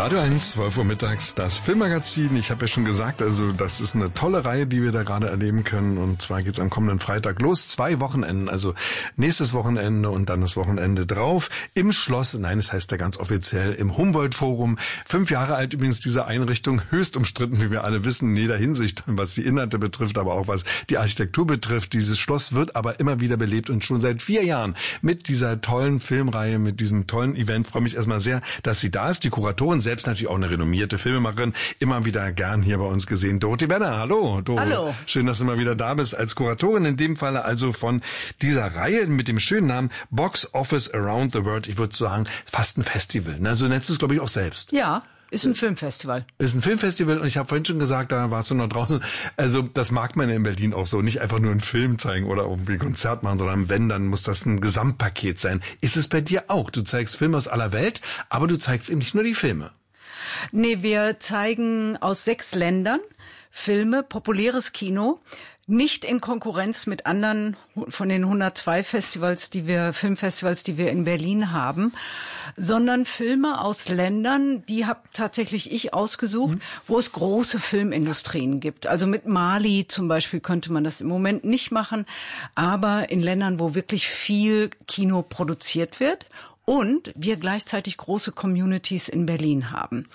Radio 1, 12 Uhr mittags, das Filmmagazin. Ich habe ja schon gesagt, also das ist eine tolle Reihe, die wir da gerade erleben können. Und zwar geht's am kommenden Freitag los. 2 Wochenenden, also nächstes Wochenende und dann das Wochenende drauf. Im Schloss, nein, es heißt ja ganz offiziell, im Humboldt-Forum. 5 Jahre alt übrigens diese Einrichtung, höchst umstritten, wie wir alle wissen, in jeder Hinsicht, was die Inhalte betrifft, aber auch was die Architektur betrifft. Dieses Schloss wird aber immer wieder belebt und schon seit 4 Jahren mit dieser tollen Filmreihe, mit diesem tollen Event. Ich freue mich erstmal sehr, dass sie da ist. Die Kuratorin, selbst natürlich auch eine renommierte Filmemacherin, immer wieder gern hier bei uns gesehen. Dorothee Benner, hallo. Hallo. Schön, dass du mal wieder da bist als Kuratorin, in dem Falle also von dieser Reihe mit dem schönen Namen Box Office Around the World. Ich würde sagen, fast ein Festival. Na, so nennst du es, glaube ich, auch selbst. Ja. Ist ein Filmfestival. Ist ein Filmfestival und ich habe vorhin schon gesagt, da warst du noch draußen. Also das mag man in Berlin auch so. Nicht einfach nur einen Film zeigen oder irgendwie ein Konzert machen, sondern wenn, dann muss das ein Gesamtpaket sein. Ist es bei dir auch? Du zeigst Filme aus aller Welt, aber du zeigst eben nicht nur die Filme. Nee, wir zeigen aus 6 Ländern Filme, populäres Kino. Nicht in Konkurrenz mit anderen von den 102 Filmfestivals, die wir in Berlin haben, sondern Filme aus Ländern, die habe tatsächlich ich ausgesucht, wo es große Filmindustrien gibt. Also mit Mali zum Beispiel könnte man das im Moment nicht machen, aber in Ländern, wo wirklich viel Kino produziert wird und wir gleichzeitig große Communities in Berlin haben.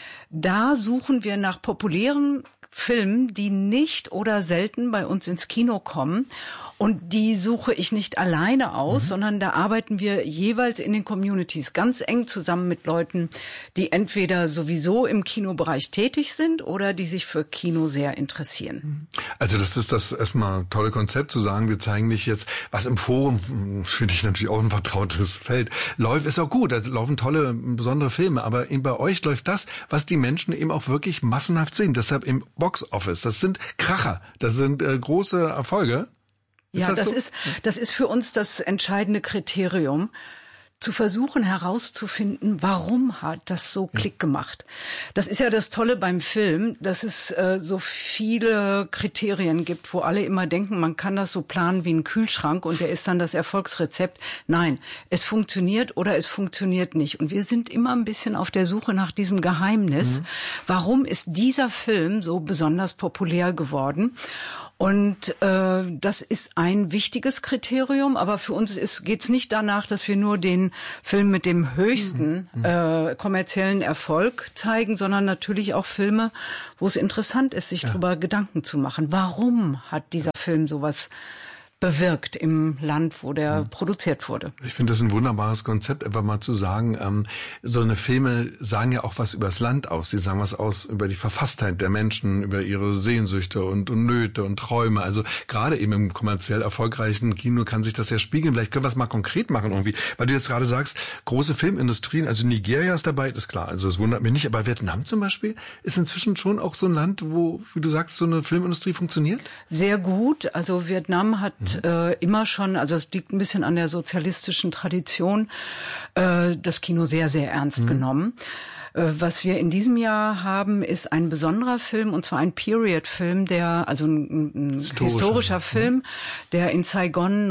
Da suchen wir nach populären Filmen, die nicht oder selten bei uns ins Kino kommen. Und die suche ich nicht alleine aus, sondern da arbeiten wir jeweils in den Communities ganz eng zusammen mit Leuten, die entweder sowieso im Kinobereich tätig sind oder die sich für Kino sehr interessieren. Also das ist das erstmal tolle Konzept, zu sagen, wir zeigen nicht jetzt, was im Forum, für dich natürlich auch ein vertrautes Feld, läuft, ist auch gut, da laufen tolle, besondere Filme, aber eben bei euch läuft das, was die Menschen eben auch wirklich massenhaft sehen. Deshalb im Box Office, das sind Kracher, das sind große Erfolge. Ja, das ist für uns das entscheidende Kriterium, zu versuchen herauszufinden, warum hat das so Klick gemacht. Das ist ja das Tolle beim Film, dass es so viele Kriterien gibt, wo alle immer denken, man kann das so planen wie ein Kühlschrank und der ist dann das Erfolgsrezept. Nein, es funktioniert oder es funktioniert nicht. Und wir sind immer ein bisschen auf der Suche nach diesem Geheimnis. Warum ist dieser Film so besonders populär geworden? Und das ist ein wichtiges Kriterium, aber für uns geht's nicht danach, dass wir nur den Film mit dem höchsten kommerziellen Erfolg zeigen, sondern natürlich auch Filme, wo es interessant ist, sich darüber Gedanken zu machen. Warum hat dieser Film sowas bewirkt im Land, wo der produziert wurde. Ich finde das ein wunderbares Konzept, einfach mal zu sagen, so eine Filme sagen ja auch was über das Land aus. Sie sagen was aus über die Verfasstheit der Menschen, über ihre Sehnsüchte und Nöte und Träume. Also gerade eben im kommerziell erfolgreichen Kino kann sich das ja spiegeln. Vielleicht können wir es mal konkret machen irgendwie. Weil du jetzt gerade sagst, große Filmindustrien, also Nigeria ist dabei, ist klar. Also es wundert mich nicht. Aber Vietnam zum Beispiel ist inzwischen schon auch so ein Land, wo, wie du sagst, so eine Filmindustrie funktioniert? Sehr gut. Also Vietnam hat immer schon, also es liegt ein bisschen an der sozialistischen Tradition, das Kino sehr, sehr ernst genommen. Was wir in diesem Jahr haben, ist ein besonderer Film, und zwar ein Period-Film, also ein historischer Film, der in Saigon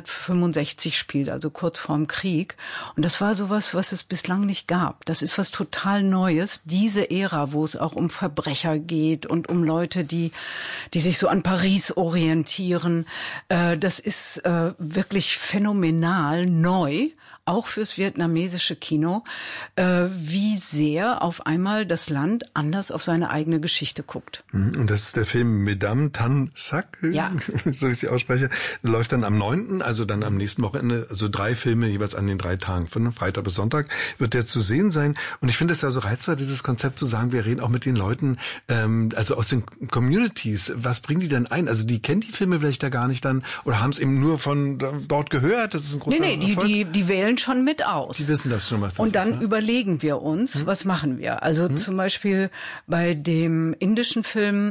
1965 spielt, also kurz vorm Krieg. Und das war sowas, was es bislang nicht gab. Das ist was total Neues, diese Ära, wo es auch um Verbrecher geht und um Leute, die sich so an Paris orientieren. Das ist wirklich phänomenal neu, auch fürs vietnamesische Kino, wie sehr auf einmal das Land anders auf seine eigene Geschichte guckt. Und das ist der Film Mesdames Tan Sac, ja, wenn ich so richtig ausspreche. Läuft dann am 9., also dann am nächsten Wochenende, also 3 Filme jeweils an den 3 Tagen, von Freitag bis Sonntag wird der zu sehen sein. Und ich finde es ja so reizvoll, dieses Konzept zu sagen, wir reden auch mit den Leuten, also aus den Communities. Was bringen die denn ein? Also die kennen die Filme vielleicht da gar nicht dann oder haben es eben nur von dort gehört. Das ist ein großer Erfolg. Die wählen schon mit aus. Die wissen das schon, was das ist. Und dann überlegen wir uns, was machen wir? Also zum Beispiel bei dem indischen Film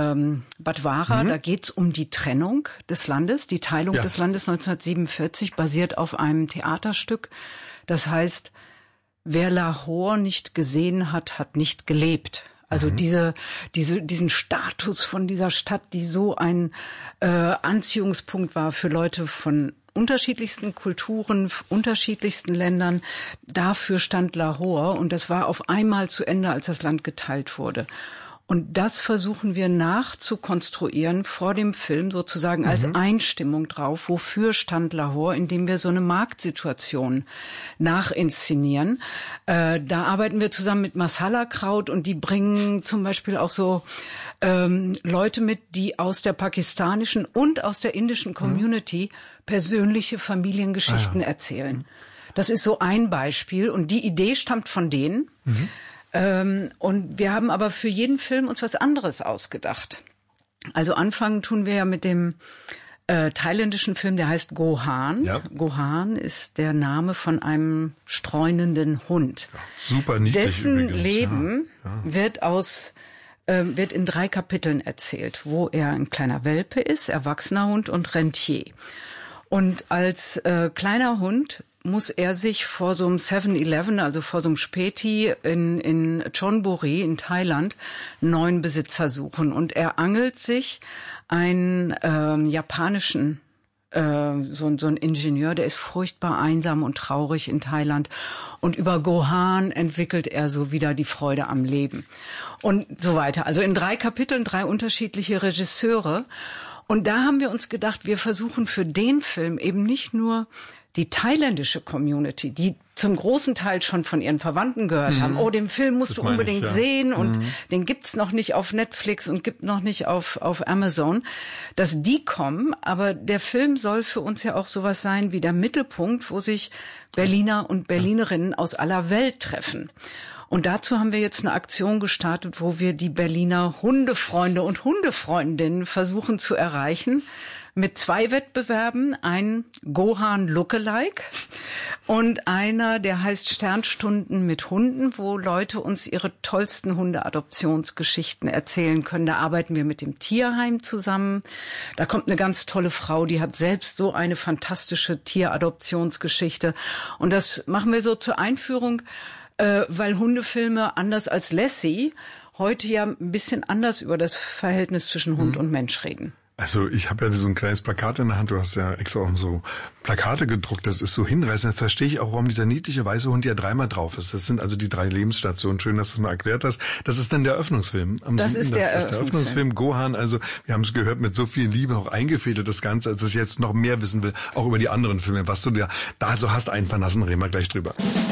Badwara, da geht's um die Trennung des Landes, die Teilung des Landes 1947, basiert auf einem Theaterstück. Das heißt, wer Lahore nicht gesehen hat, hat nicht gelebt. Also diesen Status von dieser Stadt, die so ein Anziehungspunkt war für Leute von unterschiedlichsten Kulturen, unterschiedlichsten Ländern. Dafür stand Lahore und das war auf einmal zu Ende, als das Land geteilt wurde. Und das versuchen wir nachzukonstruieren vor dem Film sozusagen als Einstimmung drauf, wofür stand Lahore, indem wir so eine Marktsituation nachinszenieren. Da arbeiten wir zusammen mit Masala Kraut und die bringen zum Beispiel auch so Leute mit, die aus der pakistanischen und aus der indischen Community persönliche Familiengeschichten erzählen. Das ist so ein Beispiel und die Idee stammt von denen. Und wir haben aber für jeden Film uns was anderes ausgedacht. Also anfangen tun wir ja mit dem thailändischen Film, der heißt Gohan. Ja. Gohan ist der Name von einem streunenden Hund. Ja, super niedlich. Dessen übrigens. Leben wird in 3 Kapiteln erzählt, wo er ein kleiner Welpe ist, erwachsener Hund und Rentier. Und als kleiner Hund muss er sich vor so einem 7-Eleven, also vor so einem Späti in Chonburi in Thailand, einen neuen Besitzer suchen. Und er angelt sich einen japanischen, so ein Ingenieur, der ist furchtbar einsam und traurig in Thailand. Und über Gohan entwickelt er so wieder die Freude am Leben. Und so weiter. Also in 3 Kapiteln 3 unterschiedliche Regisseure. Und da haben wir uns gedacht, wir versuchen für den Film eben nicht nur die thailändische Community, die zum großen Teil schon von ihren Verwandten gehört haben, oh, den Film musst du unbedingt sehen und den gibt's noch nicht auf Netflix und gibt noch nicht auf Amazon, dass die kommen, aber der Film soll für uns ja auch sowas sein wie der Mittelpunkt, wo sich Berliner und Berlinerinnen aus aller Welt treffen. Und dazu haben wir jetzt eine Aktion gestartet, wo wir die Berliner Hundefreunde und Hundefreundinnen versuchen zu erreichen mit 2 Wettbewerben, ein Gohan Lookalike und einer, der heißt Sternstunden mit Hunden, wo Leute uns ihre tollsten Hundeadoptionsgeschichten erzählen können. Da arbeiten wir mit dem Tierheim zusammen. Da kommt eine ganz tolle Frau, die hat selbst so eine fantastische Tieradoptionsgeschichte. Und das machen wir so zur Einführung, weil Hundefilme, anders als Lassie, heute ja ein bisschen anders über das Verhältnis zwischen Hund und Mensch reden. Also ich habe ja so ein kleines Plakat in der Hand, du hast ja extra auch so Plakate gedruckt, das ist so hinreißend. Jetzt verstehe ich auch, warum dieser niedliche weiße Hund ja 3-mal drauf ist. Das sind also die 3 Lebensstationen. Schön, dass du es mal erklärt hast. Das ist dann der Eröffnungsfilm. Das ist der Eröffnungsfilm Gohan. Also wir haben es gehört, mit so viel Liebe auch eingefädelt das Ganze, als ich jetzt noch mehr wissen will, auch über die anderen Filme, was du dir da so hast einfallen lassen, reden wir gleich drüber.